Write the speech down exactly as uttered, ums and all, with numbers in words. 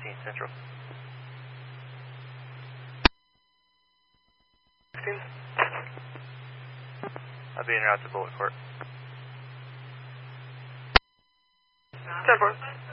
sixteen Central. sixteen? I'll be en route to Bullet Court. ten four.